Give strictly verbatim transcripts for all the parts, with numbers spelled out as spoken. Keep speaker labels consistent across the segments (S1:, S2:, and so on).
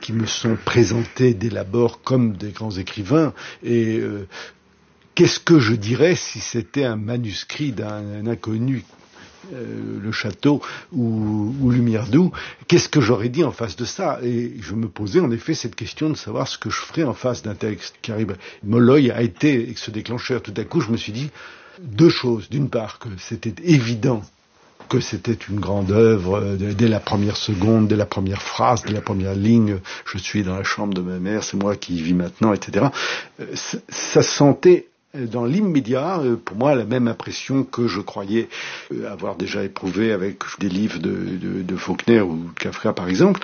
S1: qui me sont présentés dès l'abord comme des grands écrivains. Et euh, qu'est-ce que je dirais si c'était un manuscrit d'un inconnu, euh, Le Château ou, ou Lumière d'Où? Qu'est-ce que j'aurais dit en face de ça? Et je me posais en effet cette question de savoir ce que je ferais en face d'un texte qui arrive. Molloy a été ce déclencheur. Tout à coup, je me suis dit deux choses. D'une part, que c'était évident que c'était une grande œuvre, dès la première seconde, dès la première phrase, dès la première ligne, je suis dans la chambre de ma mère, c'est moi qui y vis maintenant, et cetera. Ça sentait dans l'immédiat, pour moi, la même impression que je croyais avoir déjà éprouvé avec des livres de, de, de Faulkner ou de Kafka, par exemple.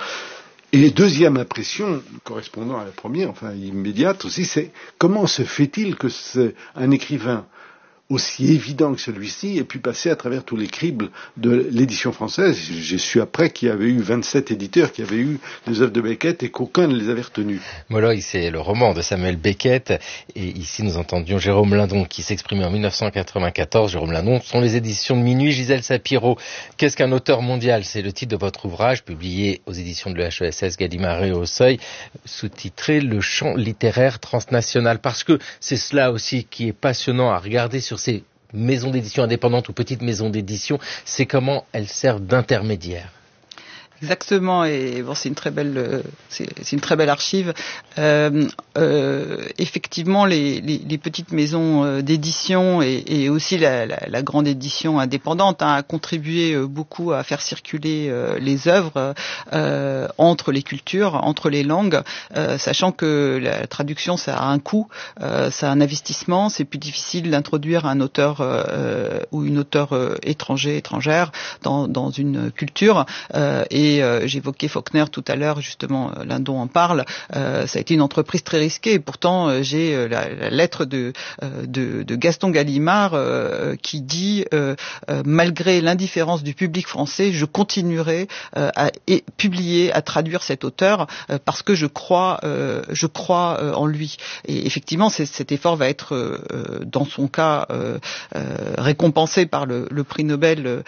S1: Et deuxième impression, correspondant à la première, enfin immédiate aussi, c'est comment se fait-il que c'est un écrivain aussi évident que celui-ci ait pu passer à travers tous les cribles de l'édition française. J'ai su après qu'il y avait eu vingt-sept éditeurs qui avaient eu des œuvres de Beckett et qu'aucun ne les avait retenues.
S2: Molloy, c'est le roman de Samuel Beckett. Et ici, nous entendions Jérôme Lindon qui s'exprimait en dix-neuf cent quatre-vingt-quatorze. Jérôme Lindon sont les éditions de Minuit. Gisèle Sapiro, qu'est-ce qu'un auteur mondial? C'est le titre de votre ouvrage, publié aux éditions de l'E H E S S Gallimard et au Seuil, sous-titré Le champ littéraire transnational. Parce que c'est cela aussi qui est passionnant à regarder sur ces maisons d'édition indépendantes ou petites maisons d'édition, c'est comment elles servent d'intermédiaires.
S3: Exactement, et bon, c'est une très belle, c'est, c'est une très belle archive. Euh, euh, effectivement, les, les, les petites maisons d'édition et, et aussi la, la, la grande édition indépendante hein, a contribué beaucoup à faire circuler euh, les œuvres euh, entre les cultures, entre les langues, euh, sachant que la traduction ça a un coût, euh, ça a un investissement, c'est plus difficile d'introduire un auteur euh, ou une auteure euh, étranger, étrangère dans, dans une culture euh, et Et euh, j'évoquais Faulkner tout à l'heure, justement, euh, Lindon en parle. Euh, ça a été une entreprise très risquée. Pourtant, euh, j'ai euh, la, la lettre de, euh, de, de Gaston Gallimard euh, qui dit euh, euh, malgré l'indifférence du public français, je continuerai euh, à et, publier, à traduire cet auteur euh, parce que je crois, euh, je crois euh, en lui. Et effectivement, c'est, cet effort va être, euh, dans son cas, euh, euh, récompensé par le, le prix Nobel euh,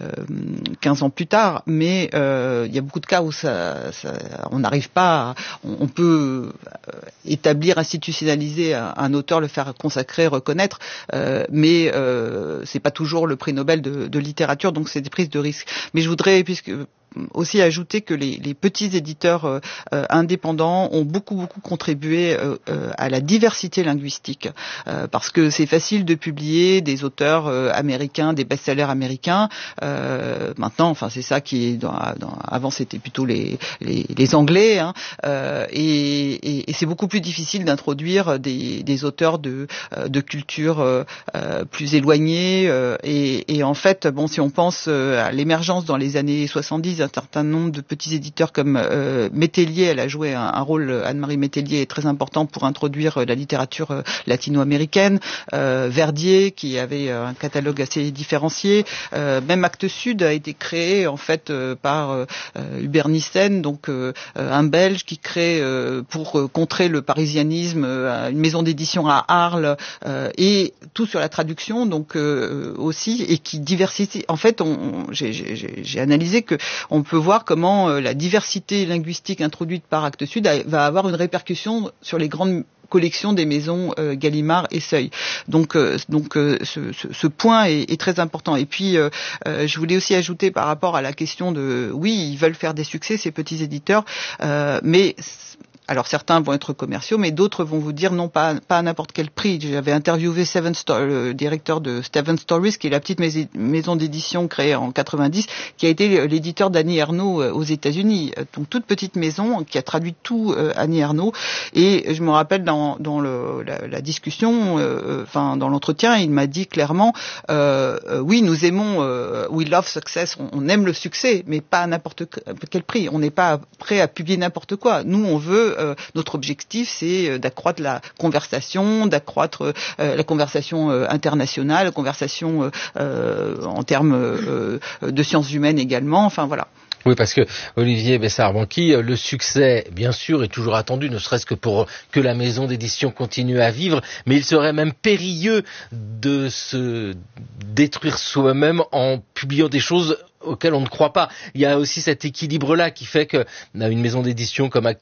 S3: quinze ans plus tard. Mais euh, il y a beaucoup de cas où ça, ça, on n'arrive pas, à, on, on peut établir, institutionnaliser un, un auteur, le faire consacrer, reconnaître, euh, mais euh, c'est pas toujours le prix Nobel de, de littérature, donc c'est des prises de risque. Mais je voudrais, puisque aussi ajouter que les, les petits éditeurs euh, euh, indépendants ont beaucoup beaucoup contribué euh, euh, à la diversité linguistique euh, parce que c'est facile de publier des auteurs euh, américains, des best-sellers américains. Euh, maintenant, enfin c'est ça qui est dans, dans, avant c'était plutôt les les, les Anglais hein, euh, et, et, et c'est beaucoup plus difficile d'introduire des, des auteurs de de cultures euh, plus éloignées euh, et, et en fait bon si on pense à l'émergence dans les années soixante-dix un certain nombre de petits éditeurs comme euh, Métellier, elle a joué un, un rôle, Anne-Marie Métellier est très important pour introduire euh, la littérature euh, latino-américaine, euh, Verdier qui avait euh, un catalogue assez différencié, euh, même Actes Sud a été créé en fait euh, par euh, Hubert Nissen, donc euh, un Belge qui crée euh, pour euh, contrer le parisianisme euh, une maison d'édition à Arles euh, et tout sur la traduction donc euh, aussi et qui diversifie. En fait, on, j'ai, j'ai, j'ai analysé que on peut voir comment euh, la diversité linguistique introduite par Actes Sud a, va avoir une répercussion sur les grandes collections des maisons euh, Gallimard et Seuil. Donc, euh, donc euh, ce, ce, ce point est, est très important. Et puis, euh, euh, je voulais aussi ajouter par rapport à la question de, oui, ils veulent faire des succès ces petits éditeurs, euh, mais alors certains vont être commerciaux, mais d'autres vont vous dire non, pas, pas à n'importe quel prix. J'avais interviewé Seven Sto- le directeur de Seven Stories, qui est la petite mais- maison d'édition créée en quatre-vingt-dix, qui a été l'éditeur d'Annie Ernaux aux États-Unis. Donc toute petite maison qui a traduit tout euh, Annie Ernaux. Et je me rappelle dans, dans le, la, la discussion, euh, enfin dans l'entretien, il m'a dit clairement, euh, euh, oui, nous aimons, euh, we love success, on, on aime le succès, mais pas à n'importe quel prix. On n'est pas prêt à publier n'importe quoi. Nous, on veut Euh, notre objectif, c'est euh, d'accroître la conversation, d'accroître euh, la conversation euh, internationale, la conversation euh, euh, en termes euh, de sciences humaines également. Enfin voilà.
S2: Oui, parce que Olivier Bessard-Banqui, le succès, bien sûr, est toujours attendu, ne serait-ce que pour que la maison d'édition continue à vivre, mais il serait même périlleux de se détruire soi-même en publiant des choses auxquelles on ne croit pas. Il y a aussi cet équilibre-là qui fait que une maison d'édition comme Actes